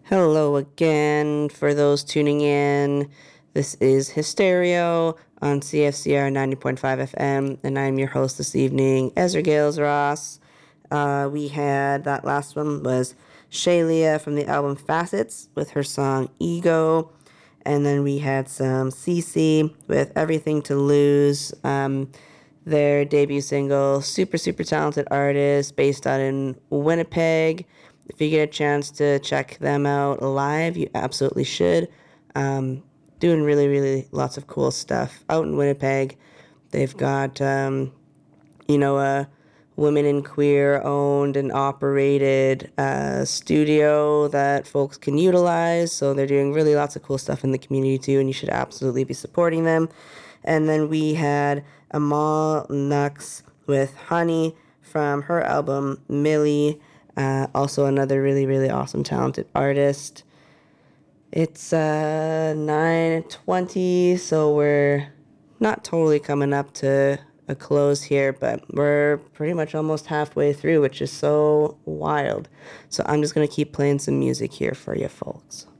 Hello again for those tuning in. This is Hysterio on CFCR 90.5 FM, and I'm your host this evening, Ezra Gales Ross. We had that last one was Shalia from the album Facets with her song Ego, and then we had some CC with Everything to Lose. Their debut single, super talented artist based out in Winnipeg. If you get a chance to check them out live, you absolutely should. Doing really lots of cool stuff out in Winnipeg. They've got a women and queer owned and operated studio that folks can utilize. So they're doing really lots of cool stuff in the community too, and you should absolutely be supporting them. And then we had Amal Nux with Honey from her album Millie. Also another really awesome talented artist. It's 9:20, so we're not totally coming up to a close here, but we're pretty much almost halfway through, which is so wild. So I'm just gonna keep playing some music here for you folks.